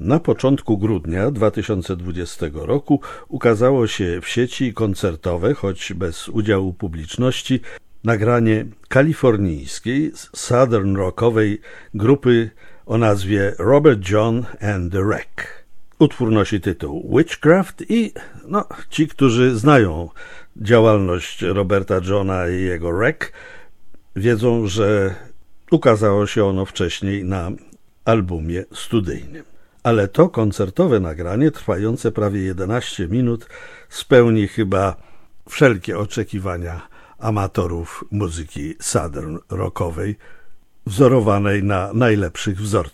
Na początku grudnia 2020 roku ukazało się w sieci koncertowe, choć bez udziału publiczności, nagranie kalifornijskiej, southern rockowej grupy o nazwie Robert John and the Wreck. Utwór nosi tytuł Witchcraft i ci, którzy znają działalność Roberta Johna i jego Wreck, wiedzą, że ukazało się ono wcześniej na albumie studyjnym. Ale to koncertowe nagranie, trwające prawie 11 minut, spełni chyba wszelkie oczekiwania amatorów muzyki southern rockowej, wzorowanej na najlepszych wzorcach